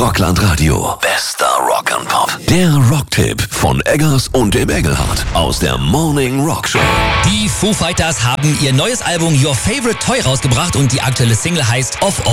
Rockland Radio. Bester Rock and Pop. Der Rocktipp von Eggers und dem Engelhardt aus der Morning Rock Show. Die Foo Fighters haben ihr neues Album Your Favorite Toy rausgebracht und die aktuelle Single heißt Of All.